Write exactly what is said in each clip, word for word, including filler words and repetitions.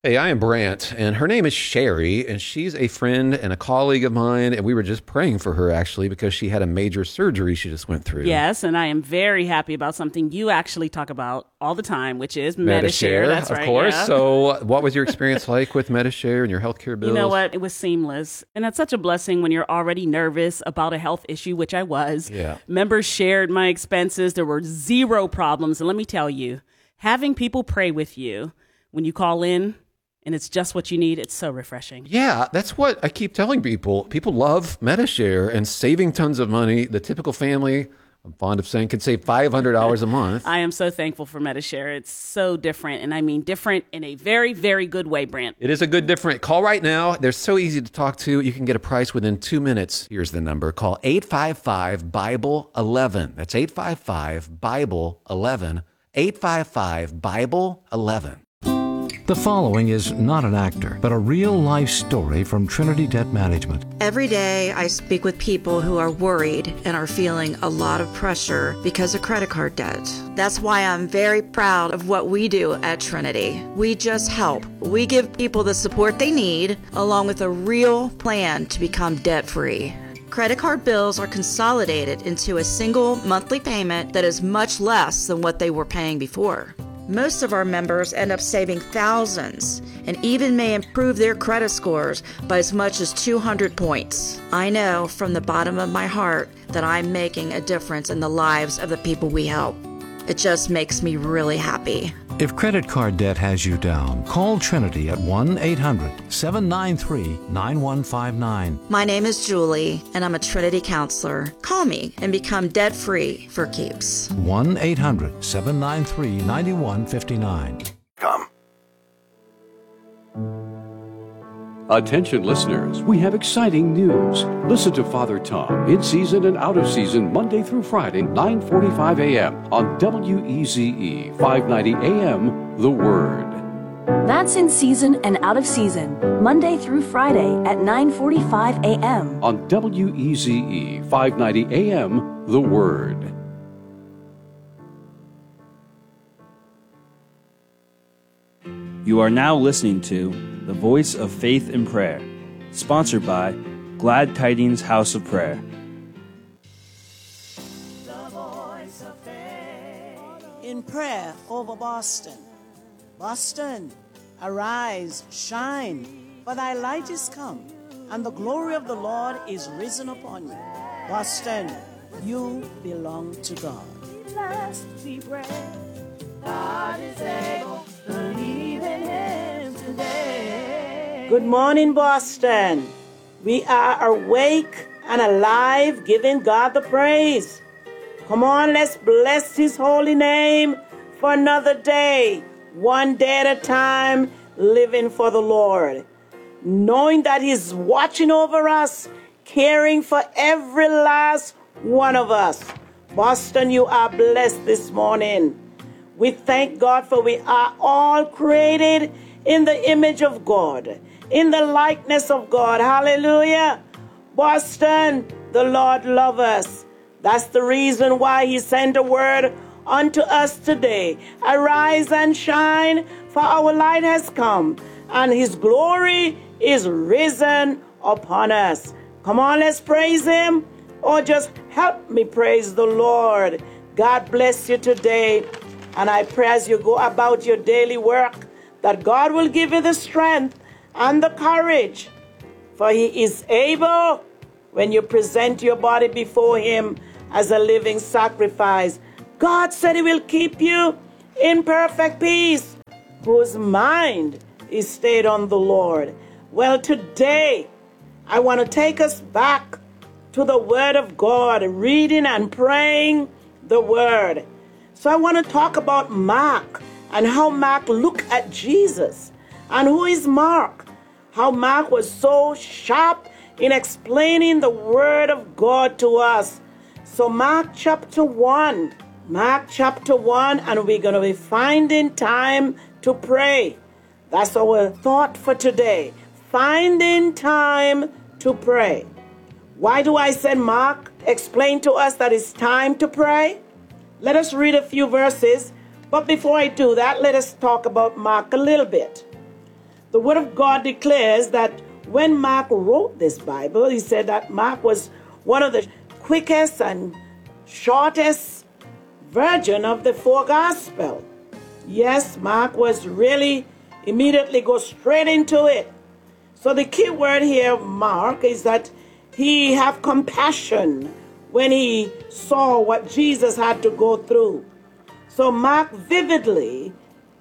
Hey, I am Brant, and her name is Sherry, and she's a friend and a colleague of mine, and we were just praying for her, actually, because she had a major surgery she just went through. Yes, and I am very happy about something you actually talk about all the time, which is Medi-Share. That's right, of course. yeah. So what was your experience like with Medi-Share and your healthcare bills? You know what? It was seamless, and that's such a blessing when you're already nervous about a health issue, which I was. Yeah. Members shared my expenses. There were zero problems, and let me tell you, having people pray with you when you call in, and it's just what you need, it's so refreshing. Yeah, that's what I keep telling people. People love Medi-Share and saving tons of money. The typical family, I'm fond of saying, can save five hundred dollars a month. I am so thankful for Medi-Share. It's so different, and I mean different in a very, very good way, Brant. It is a good different. Call right now. They're so easy to talk to. You can get a price within two minutes. Here's the number. Call eight five five, Bible eleven. That's eight five five, Bible eleven. eight five five, Bible eleven. The following is not an actor, but a real-life story from Trinity Debt Management. Every day I speak with people who are worried and are feeling a lot of pressure because of credit card debt. That's why I'm very proud of what we do at Trinity. We just help. We give people the support they need, along with a real plan to become debt-free. Credit card bills are consolidated into a single monthly payment that is much less than what they were paying before. Most of our members end up saving thousands and even may improve their credit scores by as much as two hundred points. I know from the bottom of my heart that I'm making a difference in the lives of the people we help. It just makes me really happy. If credit card debt has you down, call Trinity at one eight hundred, seven nine three, nine one five nine. My name is Julie, and I'm a Trinity counselor. Call me and become debt-free for keeps. one eight hundred, seven nine three, nine one five nine. Come. Attention listeners, we have exciting news. Listen to Father Tom, in season and out of season, Monday through Friday, nine forty-five a.m. on W E Z E, five ninety A M, The Word. That's in season and out of season, Monday through Friday at nine forty-five a.m. on W E Z E, five ninety A M, The Word. You are now listening to The Voice of Faith and Prayer, sponsored by Glad Tidings House of Prayer. The voice of faith in prayer over Boston. Boston, arise, shine, for thy light is come, and the glory of the Lord is risen upon you. Boston, you belong to God. Last we pray, God is able, believe in him today. Good morning, Boston. We are awake and alive, giving God the praise. Come on, let's bless his holy name for another day, one day at a time, living for the Lord. Knowing that he's watching over us, caring for every last one of us. Boston, you are blessed this morning. We thank God for we are all created in the image of God, in the likeness of God. Hallelujah. Boston, the Lord loves us. That's the reason why he sent a word unto us today. Arise and shine, for our light has come, and his glory is risen upon us. Come on, let's praise him, or just help me praise the Lord. God bless you today. And I pray as you go about your daily work that God will give you the strength and the courage. For he is able when you present your body before him as a living sacrifice. God said he will keep you in perfect peace, whose mind is stayed on the Lord. Well, today I want to take us back to the Word of God, reading and praying the Word. So I want to talk about Mark and how Mark looked at Jesus. And who is Mark? How Mark was so sharp in explaining the Word of God to us. So Mark chapter one. Mark chapter one, and we're going to be finding time to pray. That's our thought for today. Finding time to pray. Why do I say Mark explain to us that it's time to pray? Let us read a few verses, but before I do that, let us talk about Mark a little bit. The Word of God declares that when Mark wrote this Bible, he said that Mark was one of the quickest and shortest version of the four Gospels. Yes, Mark was really immediately go straight into it. So the key word here, Mark, is that he have compassion when he saw what Jesus had to go through. So Mark vividly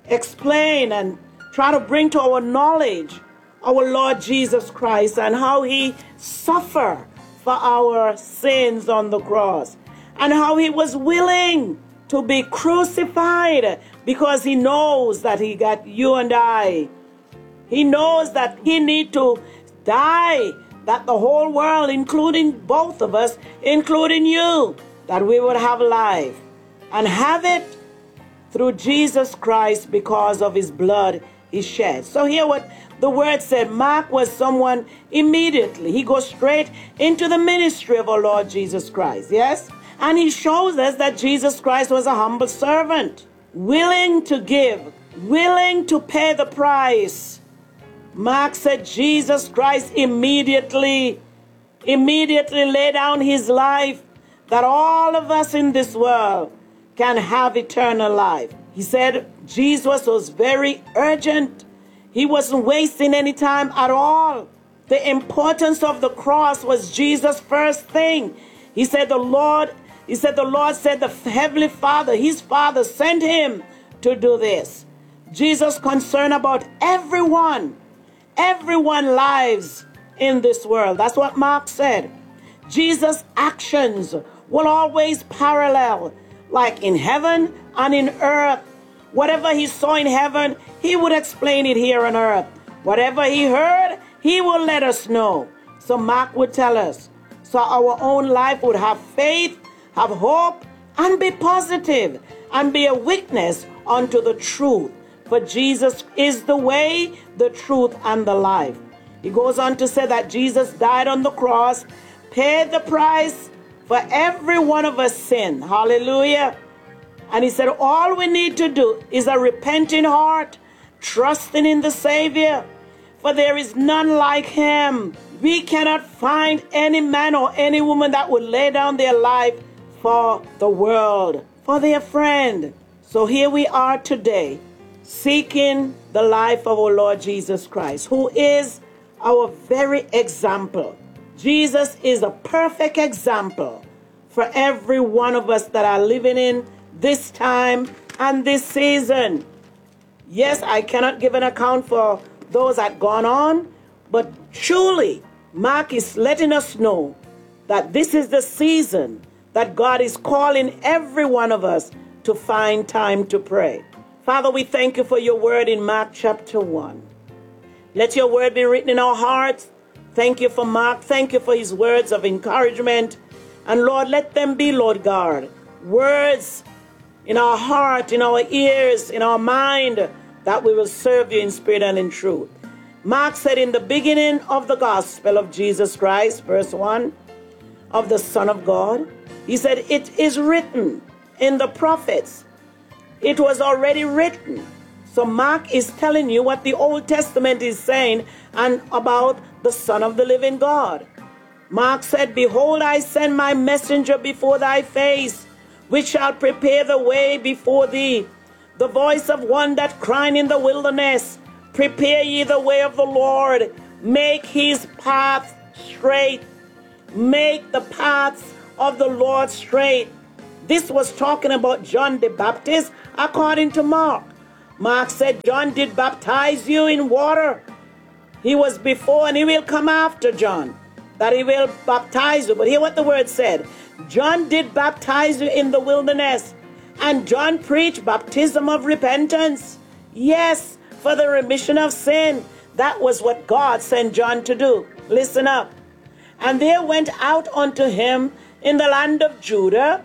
explain and try to bring to our knowledge our Lord Jesus Christ and how he suffered for our sins on the cross and how he was willing to be crucified because he knows that he got you and I. He knows that he need to die, that the whole world, including both of us, including you, that we would have life and have it through Jesus Christ because of his blood he shed. So here what the word said, Mark was someone immediately. He goes straight into the ministry of our Lord Jesus Christ, yes? And he shows us that Jesus Christ was a humble servant, willing to give, willing to pay the price. Mark said Jesus Christ immediately, immediately laid down his life that all of us in this world can have eternal life. He said Jesus was very urgent. He wasn't wasting any time at all. The importance of the cross was Jesus' first thing. He said the Lord, he said the Lord said the Heavenly Father, his Father sent him to do this. Jesus concerned about everyone, everyone's lives in this world. That's what Mark said. Jesus' actions will always parallel, like in heaven and in earth. Whatever he saw in heaven, he would explain it here on earth. Whatever he heard, he will let us know. So Mark would tell us. So our own life would have faith, have hope, and be positive, and be a witness unto the truth. For Jesus is the way, the truth, and the life. He goes on to say that Jesus died on the cross, paid the price for every one of us sin. Hallelujah. And he said all we need to do is a repenting heart, trusting in the Savior, for there is none like him. We cannot find any man or any woman that would lay down their life for the world, for their friend. So here we are today, seeking the life of our Lord Jesus Christ, who is our very example. Jesus is a perfect example for every one of us that are living in this time and this season. Yes, I cannot give an account for those that gone on, but truly, Mark is letting us know that this is the season that God is calling every one of us to find time to pray. Father, we thank you for your word in Mark chapter one. Let your word be written in our hearts. Thank you for Mark. Thank you for his words of encouragement. And Lord, let them be, Lord God, words in our heart, in our ears, in our mind, that we will serve you in spirit and in truth. Mark said in the beginning of the gospel of Jesus Christ, verse one, of the Son of God, he said, it is written in the prophets. It was already written. So Mark is telling you what the Old Testament is saying and about the Son of the living God. Mark said, behold, I send my messenger before thy face, which shall prepare the way before thee. The voice of one that cried in the wilderness, prepare ye the way of the Lord, make his path straight. Make the paths of the Lord straight. This was talking about John the Baptist according to Mark. Mark said John did baptize you in water. He was before and he will come after John, that he will baptize you. But hear what the word said. John did baptize you in the wilderness, and John preached baptism of repentance. Yes, for the remission of sin. That was what God sent John to do. Listen up. And there went out unto him in the land of Judah,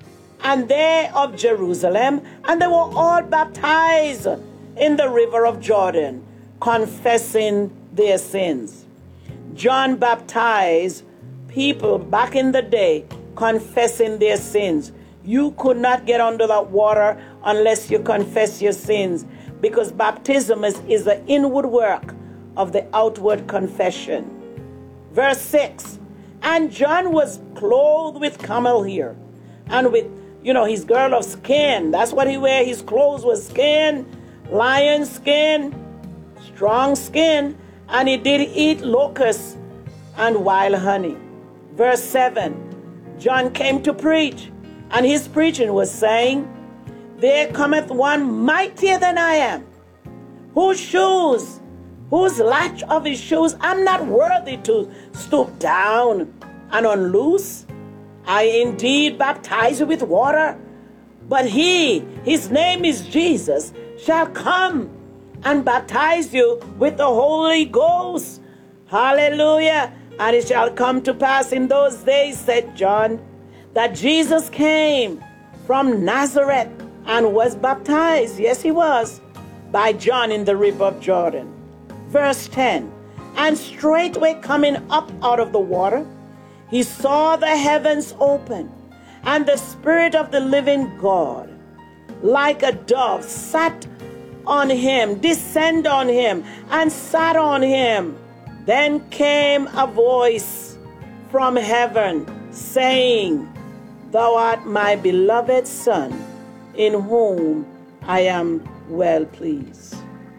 and they of Jerusalem, and they were all baptized in the river of Jordan, confessing their sins. John baptized people back in the day, confessing their sins. You could not get under that water unless you confess your sins. because baptism is, is the inward work of the outward confession. Verse six, and John was clothed with camel hair and with, you know, his girdle of skin. That's what he wear. His clothes was skin, lion skin, strong skin, and he did eat locusts and wild honey. Verse seven, John came to preach, and his preaching was saying, there cometh one mightier than I am, whose shoes, whose latch of his shoes I'm not worthy to stoop down and unloose. I indeed baptize you with water, but he, his name is Jesus, shall come and baptize you with the Holy Ghost. Hallelujah. And it shall come to pass in those days, said John, that Jesus came from Nazareth and was baptized, yes he was, by John in the river of Jordan. Verse ten, and straightway coming up out of the water, he saw the heavens open, and the Spirit of the living God, like a dove, sat on him, descend on him, and sat on him. Then came a voice from heaven, saying, thou art my beloved Son, in whom I am well pleased.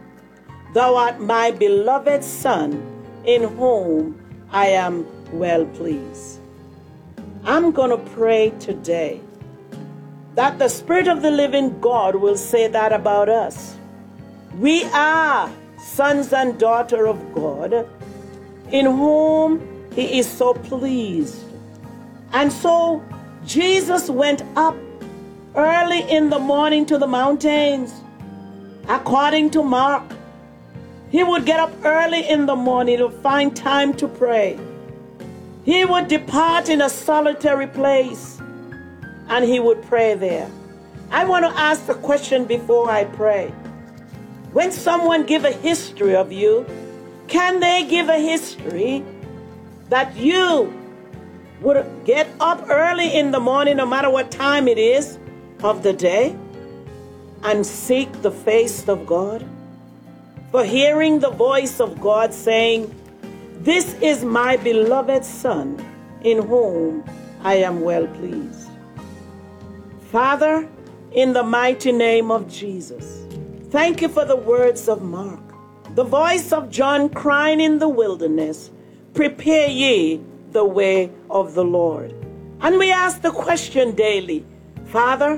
Thou art my beloved Son, in whom I am well pleased. I'm going to pray today that the Spirit of the living God will say that about us. We are sons and daughters of God, in whom he is so pleased. And so Jesus went up early in the morning to the mountains. According to Mark, he would get up early in the morning to find time to pray. He would depart in a solitary place, and he would pray there. I want to ask a question before I pray. When someone give a history of you, can they give a history that you would get up early in the morning, no matter what time it is of the day, and seek the face of God? For hearing the voice of God saying, this is my beloved Son, in whom I am well pleased. Father, in the mighty name of Jesus, thank you for the words of Mark, the voice of John crying in the wilderness, prepare ye the way of the Lord. And we ask the question daily, Father,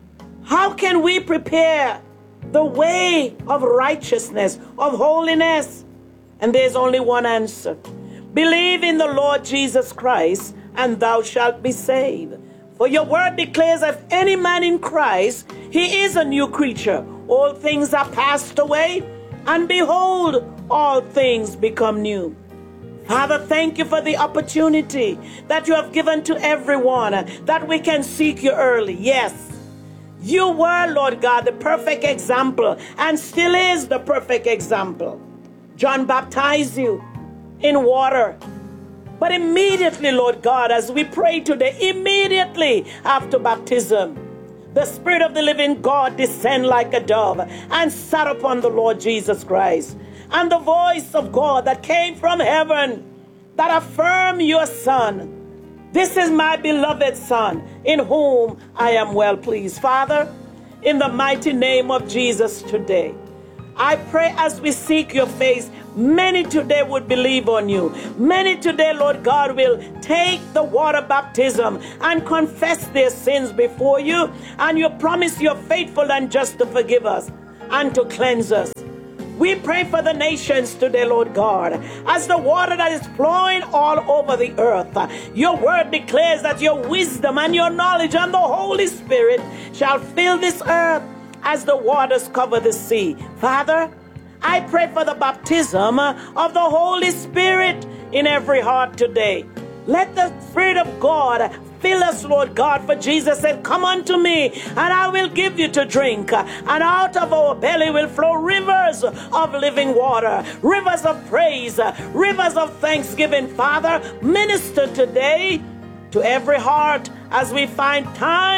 how can we prepare the way of righteousness, of holiness? And there's only one answer. Believe in the Lord Jesus Christ, and thou shalt be saved. For your word declares, if any man in Christ, he is a new creature. All things are passed away, and behold, all things become new. Father, thank you for the opportunity that you have given to everyone, that we can seek you early. Yes, you were, Lord God, the perfect example, and still is the perfect example. John baptized you in water. But immediately, Lord God, as we pray today, immediately after baptism, the Spirit of the living God descended like a dove and sat upon the Lord Jesus Christ. And the voice of God that came from heaven that affirmed your Son. This is my beloved Son, in whom I am well pleased. Father, in the mighty name of Jesus today, I pray as we seek your face, many today would believe on you. Many today, Lord God, will take the water baptism and confess their sins before you. And you promise you're faithful and just to forgive us and to cleanse us. We pray for the nations today, Lord God, as the water that is flowing all over the earth. Your word declares that your wisdom and your knowledge and the Holy Spirit shall fill this earth as the waters cover the sea. Father, I pray for the baptism of the Holy Spirit in every heart today. Let the Spirit of God fill us, Lord God, for Jesus said, come unto me, and I will give you to drink. And out of our belly will flow rivers of living water, rivers of praise, rivers of thanksgiving. Father, minister today to every heart as we find time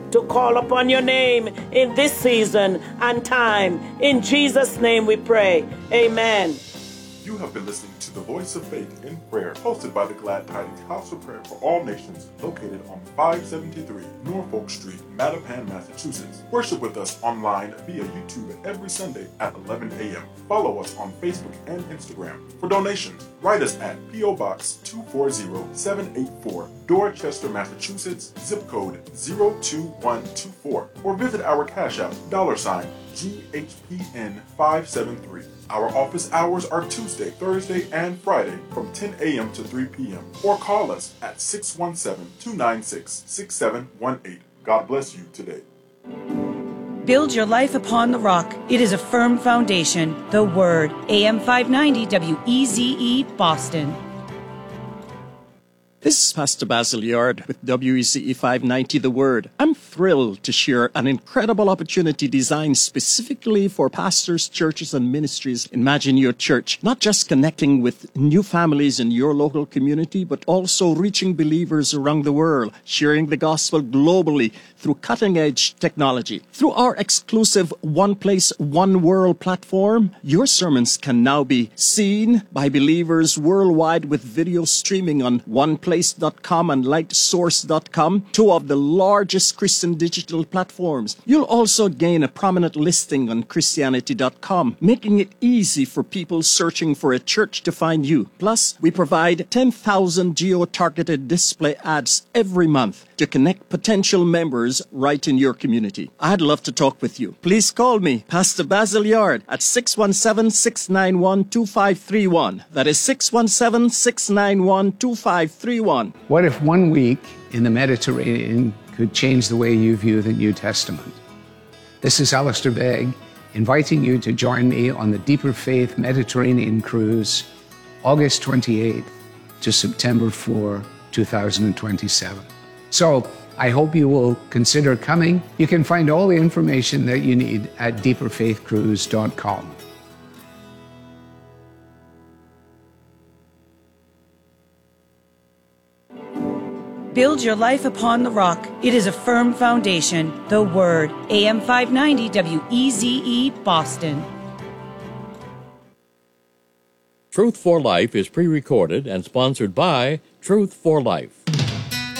to call upon your name in this season and time. In Jesus' name we pray. Amen. You have been listening to The Voice of Faith in Prayer, hosted by the Glad Tidings House of Prayer for All Nations, located on five seventy-three Norfolk Street, Mattapan, Massachusetts. Worship with us online via YouTube every Sunday at eleven a.m. Follow us on Facebook and Instagram. For donations, write us at P O. Box two four zero seven eight four, Dorchester, Massachusetts, zip code zero two one two four, or visit our Cash App, dollar sign G H P N five seven three. Our office hours are Tuesday, Thursday, and Friday from ten a.m. to three p.m. Or call us at six one seven, two nine six, six seven one eight. God bless you today. Build your life upon the rock. It is a firm foundation. The Word. A M five ninety W E Z E, Boston. This is Pastor Basil Yard with W E Z E five ninety The Word. I'm thrilled to share an incredible opportunity designed specifically for pastors, churches, and ministries. Imagine your church not just connecting with new families in your local community, but also reaching believers around the world, sharing the gospel globally through cutting-edge technology. Through our exclusive One Place, One World platform, your sermons can now be seen by believers worldwide with video streaming on One Place dot com and light source dot com, two of the largest Christian digital platforms. You'll also gain a prominent listing on Christianity dot com, making it easy for people searching for a church to find you. Plus, we provide ten thousand geo-targeted display ads every month to connect potential members right in your community. I'd love to talk with you. Please call me, Pastor Basil Yard, at six one seven, six nine one, two five three one. That is six one seven, six nine one, two five three one. What if one week in the Mediterranean could change the way you view the New Testament? This is Alistair Begg, inviting you to join me on the Deeper Faith Mediterranean Cruise, August twenty-eighth to September fourth, two thousand twenty-seven. So, I hope you will consider coming. You can find all the information that you need at deeper faith cruise dot com. Build your life upon the rock. It is a firm foundation. The Word. A M five ninety W E Z E, Boston. Truth for Life is pre-recorded and sponsored by Truth for Life.